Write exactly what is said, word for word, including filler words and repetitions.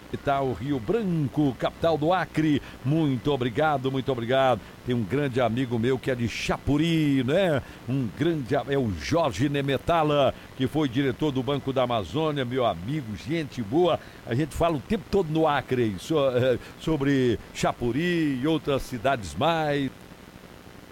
Tá o Rio Branco, capital do Acre. Muito obrigado, muito obrigado. Tem um grande amigo meu que é de Chapuri, né? Um grande, é o Jorge Nemetala, que foi diretor do Banco da Amazônia, meu amigo, gente boa. A gente fala o tempo todo no Acre so, sobre Chapuri e outras cidades mais.